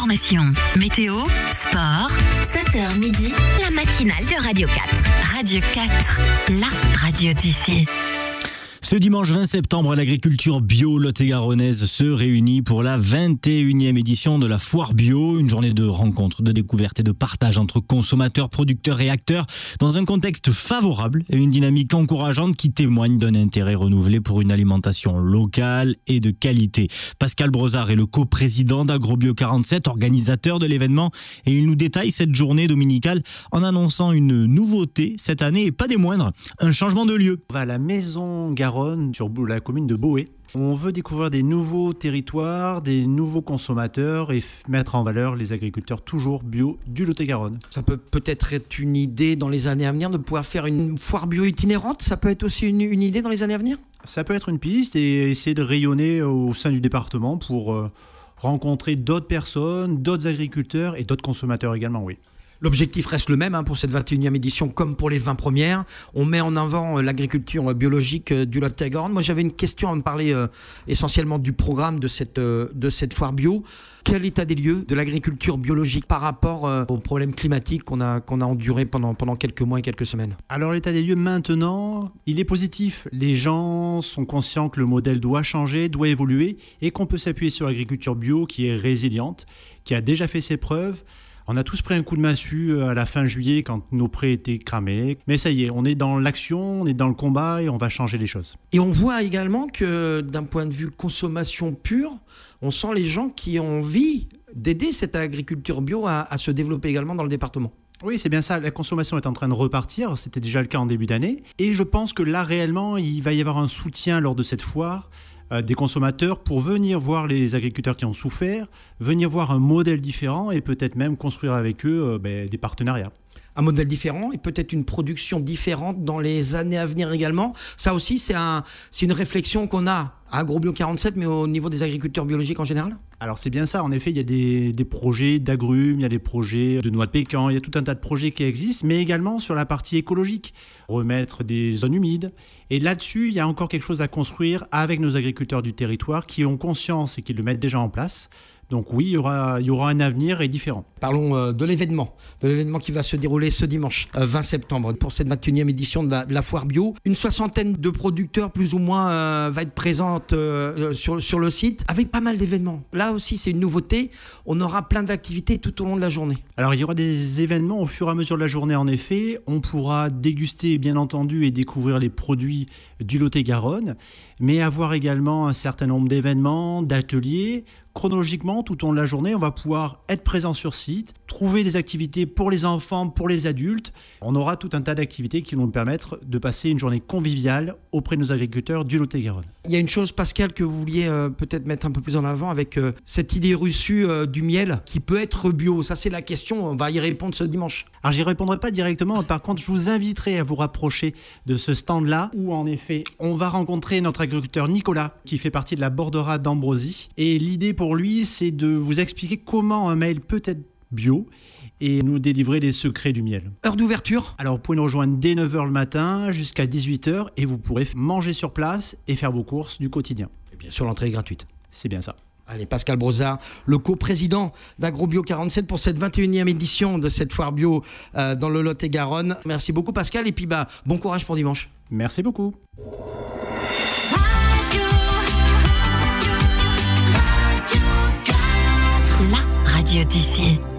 l'information. Météo, sport, 7h midi, la matinale de Radio 4. Radio 4, la radio d'ici. Ce dimanche 20 septembre, l'agriculture bio lot-et-garonnaise se réunit pour la 21e édition de la Foire Bio, une journée de rencontres, de découvertes et de partage entre consommateurs, producteurs et acteurs dans un contexte favorable et une dynamique encourageante qui témoigne d'un intérêt renouvelé pour une alimentation locale et de qualité. Pascal Brozard est le coprésident d'AgroBio 47, organisateur de l'événement, et il nous détaille cette journée dominicale en annonçant une nouveauté cette année et pas des moindres, un changement de lieu. On va à la Maison Garonne sur la commune de Boé. On veut découvrir des nouveaux territoires, des nouveaux consommateurs et mettre en valeur les agriculteurs toujours bio du Lot-et-Garonne. Ça peut peut-être être une idée dans les années à venir de pouvoir faire une foire bio itinérante. Ça peut être aussi une idée dans les années à venir. Ça peut être une piste et essayer de rayonner au sein du département pour rencontrer d'autres personnes, d'autres agriculteurs et d'autres consommateurs également, oui. L'objectif reste le même pour cette 21e édition comme pour les 20 premières. On met en avant l'agriculture biologique du Lot-et-Garonne. Moi, j'avais une question à me parler essentiellement du programme de cette foire bio. Quel état des lieux de l'agriculture biologique par rapport aux problèmes climatiques qu'on a endurés pendant quelques mois et quelques semaines? Alors l'état des lieux maintenant, il est positif. Les gens sont conscients que le modèle doit changer, doit évoluer et qu'on peut s'appuyer sur l'agriculture bio qui est résiliente, qui a déjà fait ses preuves. On a tous pris un coup de massue à la fin juillet quand nos prés étaient cramés. Mais ça y est, on est dans l'action, on est dans le combat et on va changer les choses. Et on voit également que d'un point de vue consommation pure, on sent les gens qui ont envie d'aider cette agriculture bio à se développer également dans le département. Oui, c'est bien ça. La consommation est en train de repartir. C'était déjà le cas en début d'année. Et je pense que là, réellement, il va y avoir un soutien lors de cette foire des consommateurs pour venir voir les agriculteurs qui ont souffert, venir voir un modèle différent et peut-être même construire avec eux des partenariats. Un modèle différent et peut-être une production différente dans les années à venir également. Ça aussi, c'est une réflexion qu'on a à AgroBio 47, mais au niveau des agriculteurs biologiques en général. Alors c'est bien ça, en effet, il y a des projets d'agrumes, il y a des projets de noix de pécan, il y a tout un tas de projets qui existent, mais également sur la partie écologique, remettre des zones humides. Et là-dessus, il y a encore quelque chose à construire avec nos agriculteurs du territoire qui ont conscience et qui le mettent déjà en place. Donc oui, il y aura un avenir et différent. Parlons de l'événement qui va se dérouler ce dimanche 20 septembre pour cette 21e édition de la Foire Bio. Une soixantaine de producteurs plus ou moins va être présente sur le site avec pas mal d'événements. Là aussi, c'est une nouveauté. On aura plein d'activités tout au long de la journée. Alors il y aura des événements au fur et à mesure de la journée en effet. On pourra déguster bien entendu et découvrir les produits du Lot-et-Garonne, mais avoir également un certain nombre d'événements, d'ateliers. Chronologiquement, tout au long de la journée, on va pouvoir être présent sur site, trouver des activités pour les enfants, pour les adultes. On aura tout un tas d'activités qui vont nous permettre de passer une journée conviviale auprès de nos agriculteurs du Lot-et-Garonne. Il y a une chose, Pascal, que vous vouliez peut-être mettre un peu plus en avant avec cette idée reçue du miel qui peut être bio. Ça, c'est la question. On va y répondre ce dimanche. Alors, j'y répondrai pas directement. Par contre, je vous inviterai à vous rapprocher de ce stand-là où, en effet, on va rencontrer notre agriculteur Nicolas qui fait partie de la Borderie d'Ambrosie. Et l'idée pour lui, c'est de vous expliquer comment un miel peut être bio et nous délivrer les secrets du miel. Heure d'ouverture? Alors vous pouvez nous rejoindre dès 9h le matin jusqu'à 18h et vous pourrez manger sur place et faire vos courses du quotidien. Et bien sûr, l'entrée est gratuite. C'est bien ça. Allez, Pascal Brozard, le coprésident d'AgroBio 47 pour cette 21e édition de cette foire bio dans le Lot-et-Garonne. Merci beaucoup Pascal et puis bon courage pour dimanche. Merci beaucoup. La radio d'ici.